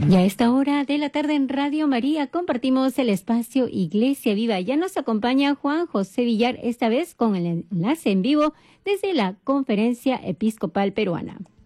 Y a esta hora de la tarde en Radio María compartimos el espacio Iglesia Viva. Ya nos acompaña Juan José Villar, esta vez con el enlace en vivo desde la Conferencia Episcopal Peruana.